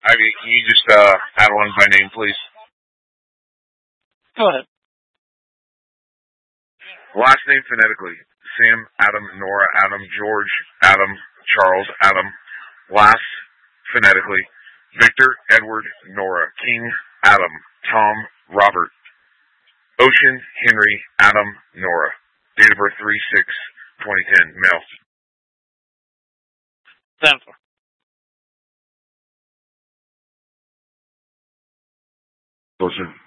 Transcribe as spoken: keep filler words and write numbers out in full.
I mean, can you just uh, add one by name, please? Go ahead. Last name phonetically. Sam, Adam, Nora, Adam, George, Adam, Charles, Adam. Last phonetically. Victor, Edward, Nora, King, Adam, Tom, Robert. Ocean, Henry, Adam, Nora. Date of birth three six twenty ten. Male. Stanford. Listen.